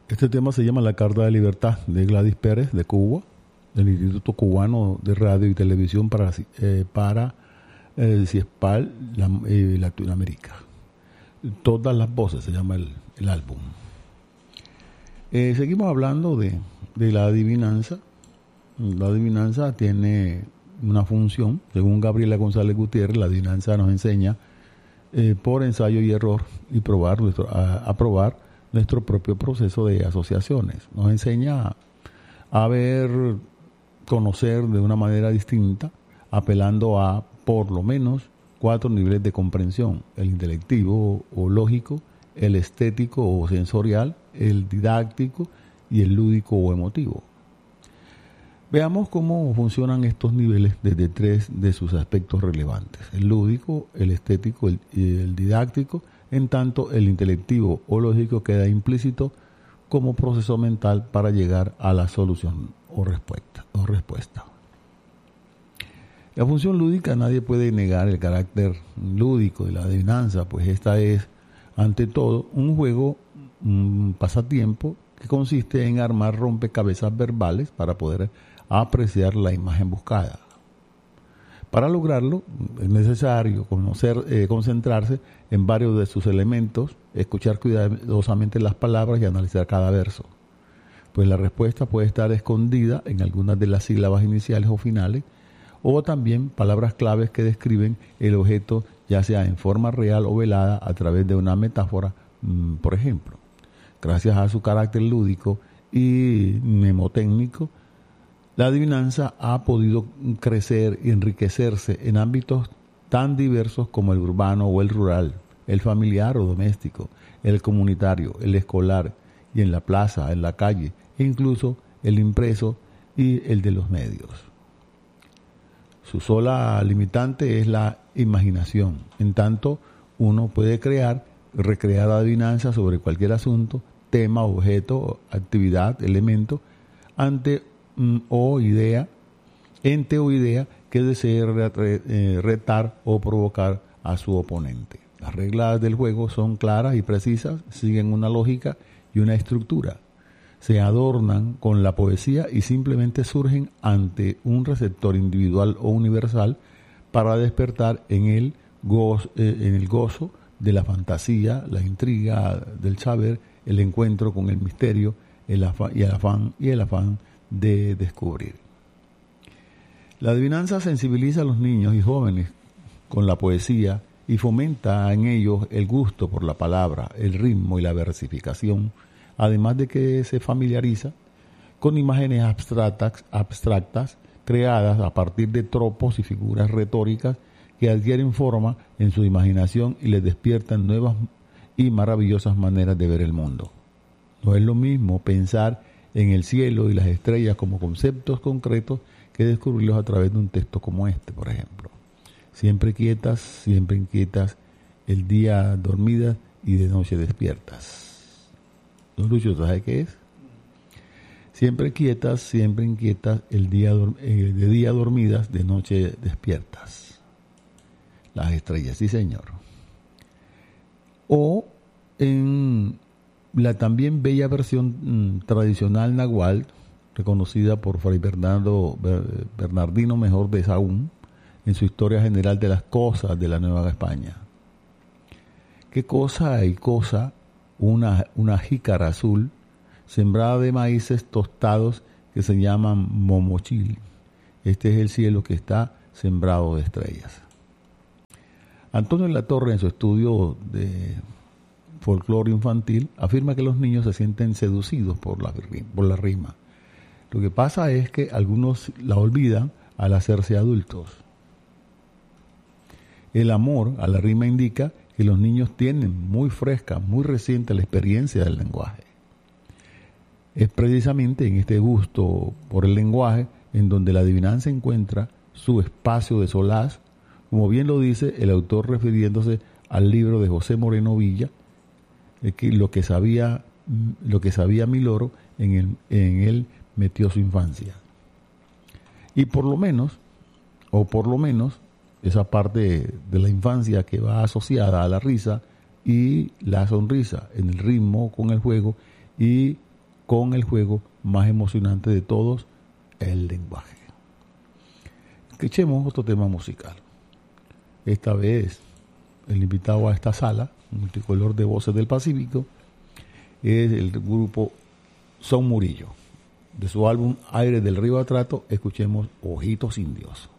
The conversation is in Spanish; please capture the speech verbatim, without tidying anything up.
Este tema se llama La Carta de Libertad, de Gladys Pérez, de Cuba, del Instituto Cubano de Radio y Televisión para, eh, para eh, CIESPAL, la, eh, Latinoamérica. Todas las voces se llama el, el álbum. Eh, seguimos hablando de, de la adivinanza. La adivinanza tiene una función, según Gabriela González Gutiérrez. La adivinanza nos enseña eh, por ensayo y error y probar nuestro, a, a probar nuestro propio proceso de asociaciones. Nos enseña a ver, conocer de una manera distinta, apelando a por lo menos cuatro niveles de comprensión: el intelectivo o lógico, el estético o sensorial, el didáctico y el lúdico o emotivo. Veamos cómo funcionan estos niveles desde tres de sus aspectos relevantes: el lúdico, el estético el, y el didáctico. En tanto, el intelectivo o lógico queda implícito como proceso mental para llegar a la solución o respuesta. O respuesta. La función lúdica, nadie puede negar el carácter lúdico de la adivinanza, pues esta es, ante todo, un juego, un pasatiempo que consiste en armar rompecabezas verbales para poder apreciar la imagen buscada. Para lograrlo es necesario conocer, eh, concentrarse en varios de sus elementos, escuchar cuidadosamente las palabras y analizar cada verso, pues la respuesta puede estar escondida en algunas de las sílabas iniciales o finales, o también palabras claves que describen el objeto, ya sea en forma real o velada a través de una metáfora, mmm, por ejemplo. Gracias a su carácter lúdico y mnemotécnico, la adivinanza ha podido crecer y enriquecerse en ámbitos tan diversos como el urbano o el rural, el familiar o doméstico, el comunitario, el escolar, y en la plaza, en la calle, e incluso el impreso y el de los medios. Su sola limitante es la imaginación. En tanto, uno puede crear, recrear adivinanzas sobre cualquier asunto, tema, objeto, actividad, elemento, ante o idea, ente o idea que desee retar o provocar a su oponente. Las reglas del juego son claras y precisas, siguen una lógica y una estructura. Se adornan con la poesía y simplemente surgen ante un receptor individual o universal para despertar en él gozo, eh, en el gozo de la fantasía, la intriga del saber, el encuentro con el misterio, el afán, y el afán y el afán de descubrir. La adivinanza sensibiliza a los niños y jóvenes con la poesía y fomenta en ellos el gusto por la palabra, el ritmo y la versificación, además de que se familiariza con imágenes abstractas, abstractas creadas a partir de tropos y figuras retóricas que adquieren forma en su imaginación y les despiertan nuevas y maravillosas maneras de ver el mundo. No es lo mismo pensar en el cielo y las estrellas como conceptos concretos que descubrirlos a través de un texto como este, por ejemplo. Siempre quietas, siempre inquietas, el día dormidas y de noche despiertas. Don Lucho, ¿sabes qué es? Siempre quietas, siempre inquietas, el día eh, de día dormidas, de noche despiertas. Las estrellas, sí señor. O en la también bella versión mmm, tradicional nahual, reconocida por Fray Bernardo, Bernardino Mejor de Sahagún, en su Historia General de las Cosas de la Nueva España. ¿Qué cosa hay cosa? Una, una jícara azul, sembrada de maíces tostados que se llaman momochil. Este es el cielo que está sembrado de estrellas. Antonio Latorre, en su estudio de folclore infantil, afirma que los niños se sienten seducidos por la, por la rima. Lo que pasa es que algunos la olvidan al hacerse adultos. El amor a la rima indica que los niños tienen muy fresca, muy reciente la experiencia del lenguaje. Es precisamente en este gusto por el lenguaje en donde la adivinanza encuentra su espacio de solaz, como bien lo dice el autor refiriéndose al libro de José Moreno Villa, que lo que sabía, lo que sabía mi loro, en él, en él metió su infancia. Y por lo menos, o por lo menos, esa parte de la infancia que va asociada a la risa y la sonrisa, en el ritmo, con el juego y con el juego más emocionante de todos, el lenguaje. Escuchemos otro tema musical. Esta vez el invitado a esta sala, multicolor de voces del Pacífico, es el grupo Son Murillo. De su álbum Aire del Río Atrato, escuchemos Ojitos Indios.